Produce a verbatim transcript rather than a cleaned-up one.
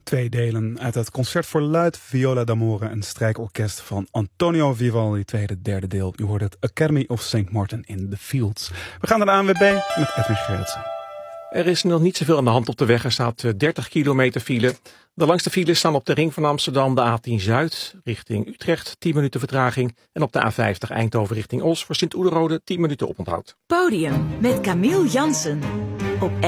Twee delen uit het concert voor luid, viola d'amore en strijkorkest van Antonio Vivaldi, tweede, derde deel. U hoort het Academy of Saint Martin in the Fields. We gaan naar de A N W B met Edwin Gerritsen. Er is nog niet zoveel aan de hand op de weg. Er staat dertig kilometer file. De langste files staan op de ring van Amsterdam, de A tien Zuid richting Utrecht, tien minuten vertraging. En op de A vijftig Eindhoven richting Os voor Sint-Oederode, tien minuten oponthoud. Podium met Camille Jansen op